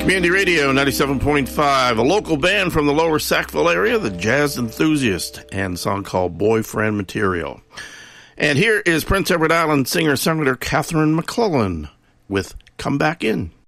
Community Radio 97.5, a local band from the lower Sackville area, the Jazz Enthusiast, and a song called Boyfriend Material. And here is Prince Edward Island singer-songwriter Catherine McClellan with Come Back In.